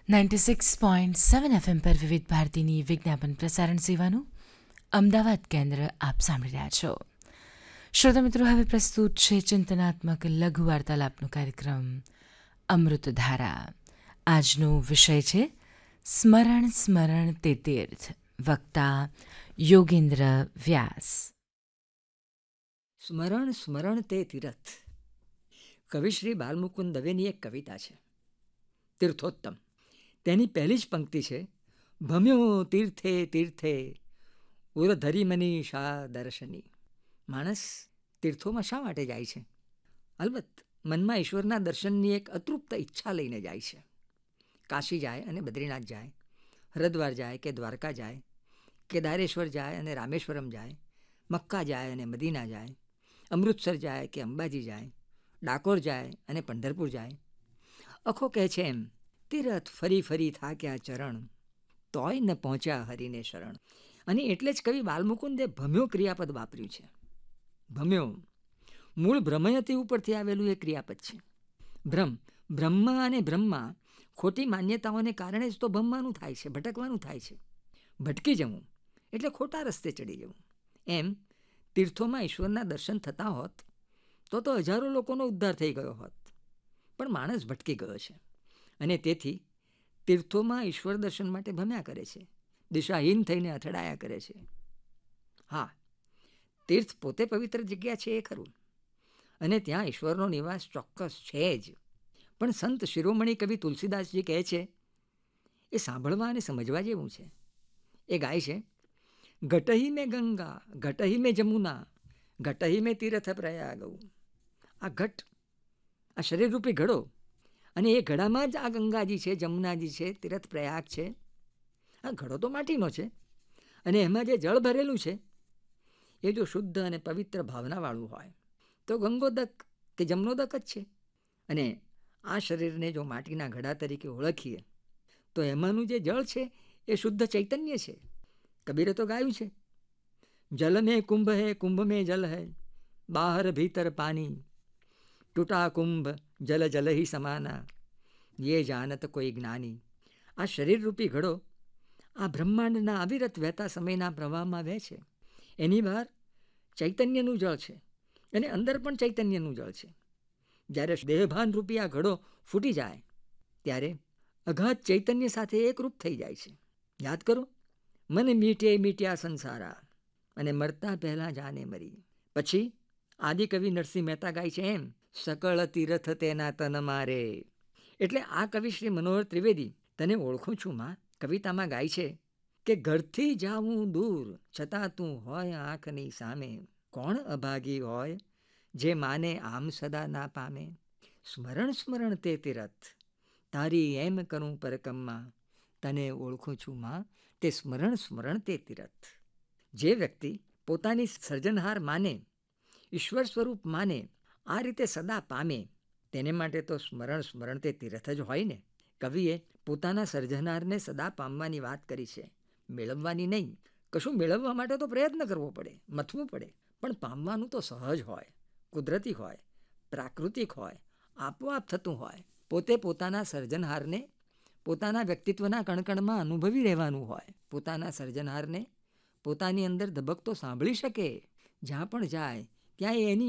96.7 FM પર વિવિધ ભારતીની વિજ્ઞાપન પ્રસારણ સેવાનું અમદાવાદ કેન્દ્ર આપ સાંભળી રહ્યા છો. શ્રોતા મિત્રો, હવે પ્રસ્તુત છે ચિંતનાત્મક લઘુ વાર્તાલાપનો કાર્યક્રમ અમૃતધારા. આજનો વિષય છે સ્મરણ સ્મરણ તે તીર્થ. વક્તા યોગેન્દ્ર વ્યાસ. સ્મરણ સ્મરણ તે તીર્થ. કવિ શ્રી બાલમુકુંદ દવેની એક કવિતા છે, તીર્થોત્તમ. તેની પહેલી જ પંક્તિ છે, ભમ્યો તીર્થે તીર્થે ઉરધરી મની શા દર્શની. માણસ તીર્થોમાં શા માટે જાય છે? અલબત્ત મનમાં ઈશ્વરના દર્શનની એક અતૃપ્ત ઈચ્છા લઈને જાય છે. કાશી જાય અને બદ્રીનાથ જાય, હરિદ્વાર જાય કે દ્વારકા જાય, કેદારેશ્વર જાય અને રામેશ્વરમ જાય, મક્કા જાય અને મદીના જાય, અમૃતસર જાય કે અંબાજી જાય, ડાકોર જાય અને પંઢરપુર જાય. અખો કહે છે એમ, તીરથ ફરી ફરી થાક્યા ચરણ, તોય ન પહોંચ્યા હરિને શરણ. અને એટલે જ કવિ બાલમુકુંદે ભમ્યો ક્રિયાપદ વાપર્યું છે. ભમ્યો મૂળ બ્રહ્મયતિ ઉપરથી આવેલું એ ક્રિયાપદ છે. બ્રહ્મા અને બ્રહ્મા ખોટી માન્યતાઓને કારણે જ તો ભમવાનું થાય છે, ભટકવાનું થાય છે. ભટકી જવું એટલે ખોટા રસ્તે ચડી જવું. એમ તીર્થોમાં ઈશ્વરના દર્શન થતા હોત તો હજારો લોકોનો ઉદ્ધાર થઈ ગયો હોત. પણ માણસ ભટકી ગયો છે અને તેથી તીર્થોમાં ઈશ્વર દર્શન માટે ભમ્યા કરે છે, દિશાહીન થઈને અથડાયા કરે છે. હા, તીર્થ પોતે પવિત્ર જગ્યા છે એ ખરું, અને ત્યાં ઈશ્વરનો નિવાસ ચોક્કસ છે જ. પણ સંત શિરોમણી કવિ તુલસીદાસજી કહે છે, એ સાંભળવા અને સમજવા જેવું છે. એ ગાય છે, ઘટહી મેં ગંગા ઘટહી મેં જમુના ઘટહી મેં તીર્થ પ્રયાગ. આ ઘટ, આ શરીરરૂપી ઘડો, અને એ ઘડામાં જ આ ગંગાજી છે, જમુનાજી છે, તીર્થ પ્રયાગ છે. આ ઘડો તો માટીનો છે, અને એમાં જે જળ ભરેલું છે એ જો શુદ્ધ અને પવિત્ર ભાવનાવાળું હોય તો ગંગોદક કે જમનોદક જ છે. અને આ શરીરને જો માટીના ઘડા તરીકે ઓળખીએ તો એમાંનું જે જળ છે એ શુદ્ધ ચૈતન્ય છે. કબીરે તો ગાયું છે, જલ મેં કુંભ હૈ કુંભ મેં જલ હૈ બાહર ભીતર પાની ટૂટા કુંભ જલ જલ હી સમાના યે જાનત કોઈ જ્ઞાની. આ શરીરરૂપી ઘડો આ બ્રહ્માંડના અવિરત વહેતા સમયના પ્રવાહમાં વહે છે. એની બહાર ચૈતન્યનું જળ છે અને અંદર પણ ચૈતન્યનું જળ છે. જ્યારે દેહભાન રૂપી આ ઘડો ફૂટી જાય ત્યારે અગાધ ચૈતન્ય સાથે એકરૂપ થઈ જાય છે. યાદ કરો, મને મીઠે મીઠ્યા સંસારા અને મરતા પહેલાં જાને મરી. પછી આદિકવિ નરસિંહ મહેતા ગાય છે એમ, સકળ તીર્થ તેના તન મારે. એટલે આ કવિ શ્રી મનોહર ત્રિવેદી તને ઓળખું છું માં કવિતામાં ગાય છે કે ઘરથી જાવું દૂર છતાં તું હોય આંખની સામે. કોણ અભાગી હોય જે માને આમ સદા ના પામે. સ્મરણ સ્મરણ તે તીરથ તારી એમ કરું પરકમમાં. તને ઓળખું છું માં તે સ્મરણ સ્મરણ તે તીરથ. જે વ્યક્તિ પોતાની સર્જનહાર માને, ઈશ્વર સ્વરૂપ માને, આ રીતે સદા પામે, તેને માટે તો સ્મરણ સ્મરણ તે તીર્થ જ હોય ને. કવિએ પોતાના સર્જનહારને સદા પામવાની વાત કરી છે, મેળવવાની નહીં. કશું મેળવવા માટે તો પ્રયત્ન કરવો પડે, મથવું પડે, પણ પામવાનું તો સહજ હોય, કુદરતી હોય, પ્રાકૃતિક હોય, આપોઆપ થતું હોય. પોતે પોતાના સર્જનહારને પોતાના વ્યક્તિત્વના કણકણમાં અનુભવી રહેવાનું હોય. પોતાના સર્જનહારને પોતાની અંદર ધબકતો સાંભળી શકે. જ્યાં પણ જાય ત્યાં એની